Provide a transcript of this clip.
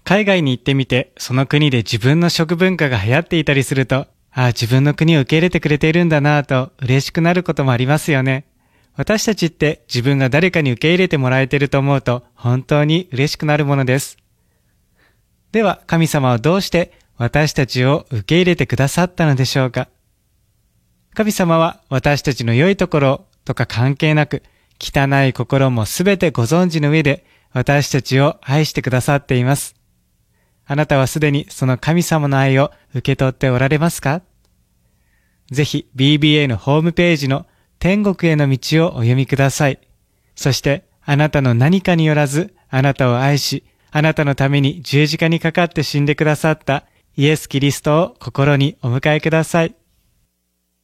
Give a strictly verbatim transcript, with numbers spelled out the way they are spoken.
海外に行ってみて、その国で自分の食文化が流行っていたりすると、ああ、自分の国を受け入れてくれているんだなぁと嬉しくなることもありますよね。私たちって自分が誰かに受け入れてもらえていると思うと本当に嬉しくなるものです。では神様はどうして私たちを受け入れてくださったのでしょうか。神様は私たちの良いところとか関係なく、汚い心もすべてご存知の上で私たちを愛してくださっています。あなたはすでにその神様の愛を受け取っておられますか？ぜひ ビービーエー のホームページの天国への道をお読みください。そしてあなたの何かによらずあなたを愛し、あなたのために十字架にかかって死んでくださったイエス・キリストを心にお迎えください。